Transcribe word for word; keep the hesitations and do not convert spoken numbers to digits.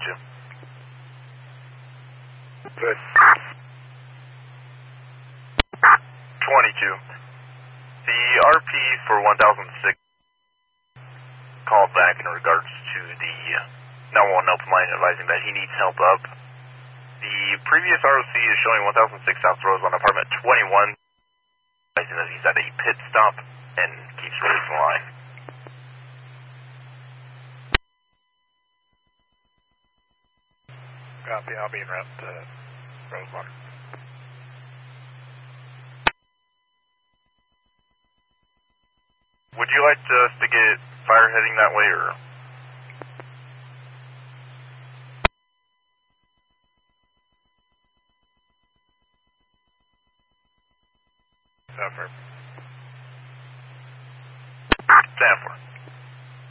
you? Good. twenty-two. The R P for one thousand six called back in regards to the nine one one help line advising that he needs help up. The previous R O C is showing one thousand six South Rose on apartment twenty-one, advising that he's at a pit stop and keeps releasing the line. Copy, I'll be en route to Rosewater. Would you like us to get fire heading that way, or?